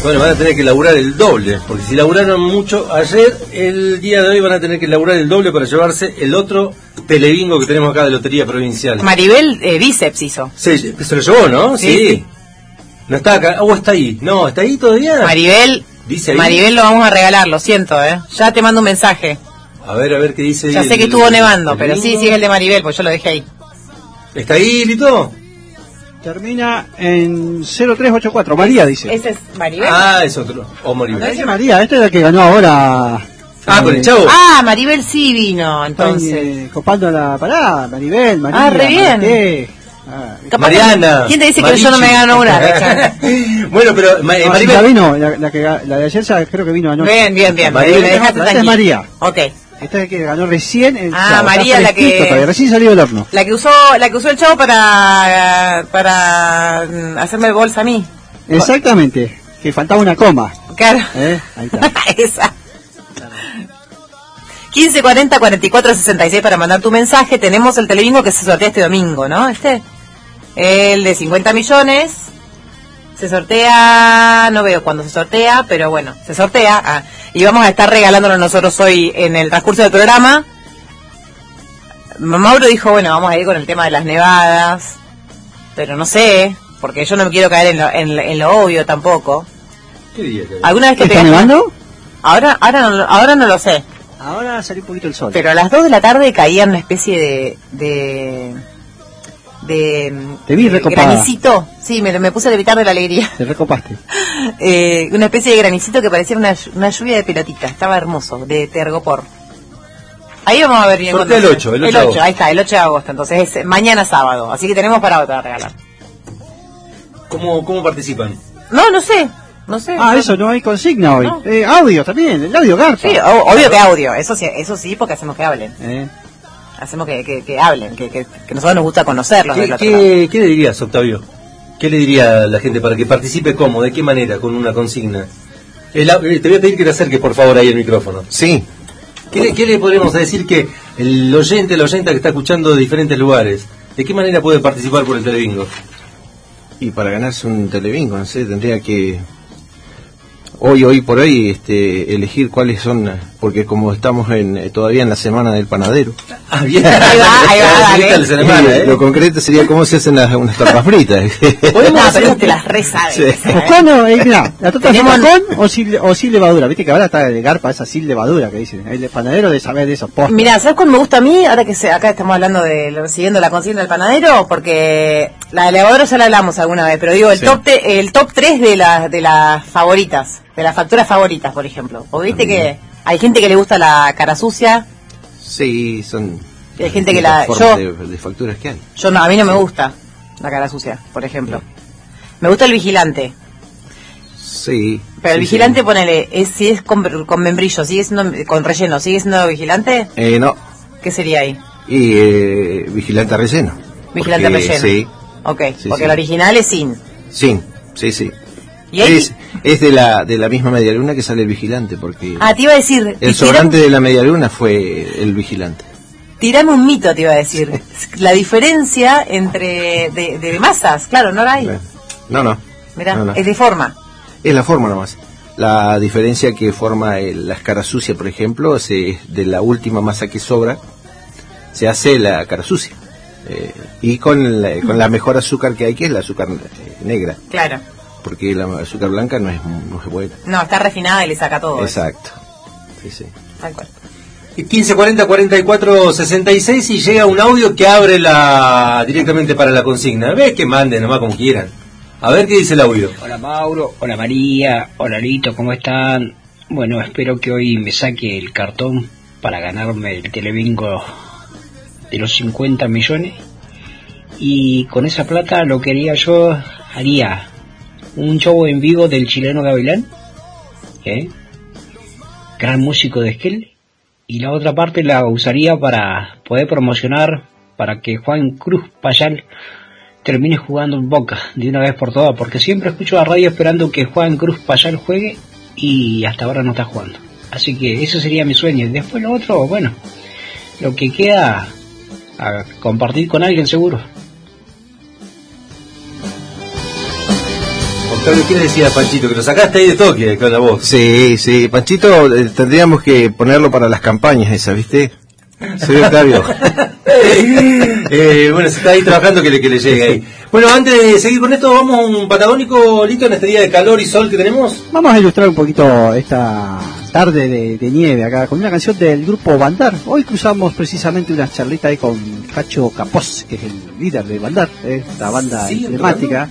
Bueno, van a tener que laburar el doble, porque si laburaron mucho ayer, el día de hoy van a tener que laburar el doble para llevarse el otro telebingo que tenemos acá de Lotería Provincial. Maribel Bíceps hizo. Sí, se lo llevó, ¿no? Sí. No está acá, está ahí. No, ¿está ahí todavía? Maribel, dice ahí. Maribel lo vamos a regalar, lo siento, Ya te mando un mensaje. A ver qué dice. Ya sé que estuvo nevando, pero sí es el de Maribel, pues yo lo dejé ahí. ¿Está ahí, Lito? Termina en 0384, María dice. ¿Ese es Maribel? Ah, es otro. O Maribel. No, ese es María, este es el que ganó ahora. Con el Chavo. Maribel sí vino, entonces. Copando la parada, Maribel, María. Re bien. Mariana. ¿Quién te dice que yo no me gano una? Bueno, pero Maribel ya vino, la de ayer ya creo que vino anoche. Bien. Maribel, esta es María. Ok. Esta es que ganó recién el Chavo. María, la que recién salió del horno. La que usó el Chavo para hacerme bolsa a mí. Exactamente, que faltaba una coma. Claro. Ahí está. Esa. 1540 44 66 para mandar tu mensaje. Tenemos el telebingo que se sortea este domingo, ¿no? El de 50 millones. Se sortea, no veo cuándo se sortea, pero bueno, se sortea. Y vamos a estar regalándolo nosotros hoy en el transcurso del programa. Mauro dijo, bueno, vamos a ir con el tema de las nevadas, pero no sé, porque yo no me quiero caer en lo obvio tampoco. ¿Qué día? ¿Alguna vez que ¿Está nevando? Ahora no lo sé. Ahora salió un poquito el sol. Pero a las 2 de la tarde caía una especie de granicito. Sí, me puse a levitar de la alegría. Te recopaste. Una especie de granicito que parecía una lluvia de pelotita. Estaba hermoso, de tergopor. Ahí vamos a ver bien. El 8, ahí está, el 8 de agosto. Entonces es mañana sábado. Así que tenemos para otra regalar. ¿Cómo participan? No sé. Eso, no hay consigna hoy. No. Audio también, el audio garpa. Sí, obvio que audio. Eso sí, porque hacemos que hablen. Hacemos que hablen, que nosotros nos gusta conocerlos. ¿Qué le dirías, Octavio? ¿Qué le diría a la gente para que participe cómo? ¿De qué manera? Con una consigna. Te voy a pedir que te acerques, por favor, ahí el micrófono. Sí. ¿Qué le podríamos decir que el oyente, la oyenta que está escuchando de diferentes lugares, de qué manera puede participar por el telebingo? Y para ganarse un telebingo, no sé, tendría que hoy por hoy elegir cuáles son, porque como estamos todavía en la semana del panadero. Bien. Ahí va, dale. Lo concreto sería cómo se hacen unas tortas fritas. Podemos hacer te las re sabes. Sí. Mirá, la torta con o sin levadura, viste que ahora está de garpa esa sin levadura que dicen. El panadero de saber de esos postres. Mirá, ¿sabes cuál me gusta a mí? Ahora que acá estamos hablando siguiendo la consigna del panadero, porque la de levadura ya la hablamos alguna vez, pero digo, el top 3 de las favoritas. De las facturas favoritas, por ejemplo. ¿O viste que hay gente que le gusta la cara sucia? Sí, son... Hay gente que de facturas que hay. A mí no me gusta la cara sucia, por ejemplo. Me gusta el vigilante. Sí. Pero el vigilante, ponele, si es con membrillo, sigue siendo con relleno, ¿sigue siendo vigilante? No. ¿Qué sería ahí? Y vigilante relleno. Vigilante relleno. Sí. Ok, porque el original es sin. Sin, sí. Es de la misma medialuna que sale el vigilante, porque te iba a decir, el sobrante de la medialuna fue el vigilante. Tirame un mito, te iba a decir. La diferencia entre de masas, claro, no la hay. No. Mirá, no. Es de forma. Es la forma nomás. La diferencia que forma la cara sucia, por ejemplo, de la última masa que sobra, se hace la cara sucia. Y con la mejor azúcar que hay, que es la azúcar negra. Claro. Porque la azúcar blanca no es buena. No, está refinada y le saca todo. Exacto. Sí. Tal cual. 1540 44 66 y llega un audio que abre directamente para la consigna. ¿Ves? Que manden nomás como quieran. A ver qué dice el audio. Hola Mauro, hola María, hola Lito, ¿cómo están? Bueno, espero que hoy me saque el cartón para ganarme el telebingo de los 50 millones. Y con esa plata lo que haría un show en vivo del chileno Gavilán, gran músico de Esquel, y la otra parte la usaría para poder promocionar, para que Juan Cruz Payal termine jugando en Boca de una vez por todas, porque siempre escucho la radio esperando que Juan Cruz Payal juegue y hasta ahora no está jugando. Así que eso sería mi sueño. Después lo otro, bueno, lo que queda a compartir con alguien seguro. Claudio, ¿qué le decía a Panchito? Que lo sacaste ahí de toque con la voz. Sí, sí, Panchito, tendríamos que ponerlo para las campañas esas, ¿viste? Soy Octavio. Bueno, se está ahí trabajando que le llegue ahí. Bueno, antes de seguir con esto, vamos a un patagónico, Lito, en este día de calor y sol que tenemos. Vamos a ilustrar un poquito esta tarde de nieve acá con una canción del grupo Bandar. Hoy cruzamos precisamente una charlita ahí con Cacho Capós, que es el líder de Bandar, esta banda emblemática.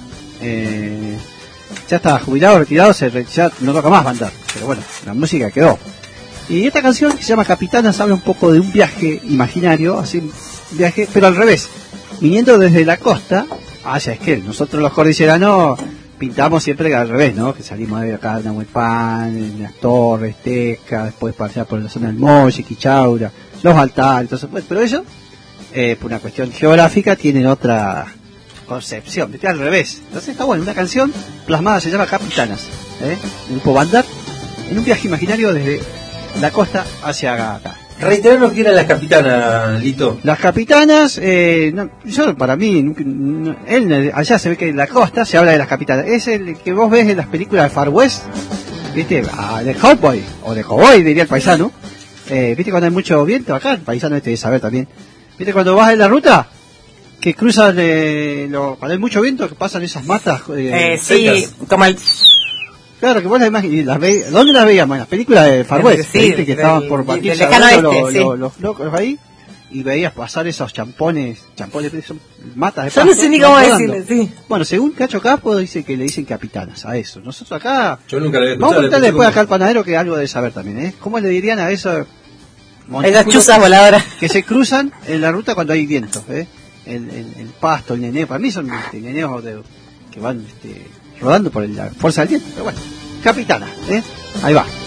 Ya está jubilado, retirado, ya no toca más Bandar, pero bueno, la música quedó. Y esta canción, que se llama Capitanas, habla un poco de un viaje imaginario, así un viaje, pero al revés, viniendo desde la costa hacia Esquel. Nosotros los cordilleranos pintamos siempre al revés, ¿no? Que salimos de acá de Nahuelpan, en las Torres, Teca, después para allá por la zona del Molle, Quichaura, los altares, entonces, pues, pero ellos, por una cuestión geográfica, tienen otra concepción, ¿viste? Al revés. Entonces está bueno, una canción plasmada, se llama Capitanas, el grupo Bandar, en un viaje imaginario desde la costa hacia acá. Reiteranos que eran las capitanas, Lito. Las capitanas, yo para mí, allá se ve que en la costa se habla de las capitanas. Es el que vos ves en las películas de Far West, ¿viste? De cowboy, o de cowboy diría el paisano. ¿Viste cuando hay mucho viento acá? El paisano debe saber también. ¿Viste cuando vas en la ruta? Que cruzan, cuando hay mucho viento, que pasan esas matas. Sí, como el... Claro, que vos las veías, ¿dónde las veíamos? En las películas de Far West, sí, ¿viste? Que estaban por batir los locos ahí, y veías pasar esos champones, son matas de pasto. Yo no sé ni cómo decirle, sí. Bueno, según Cacho Capo dice que le dicen capitanas a eso. Nosotros acá... Yo nunca le había escuchado. Vamos a preguntarle después acá al panadero que algo debe saber también, ¿eh? ¿Cómo le dirían a eso? Esas chuzas voladoras. Que se cruzan en la ruta cuando hay viento, ¿eh? El pasto, el neneo, para mí son neneos que van rodando por la fuerza del viento, pero bueno, capitana, ahí va.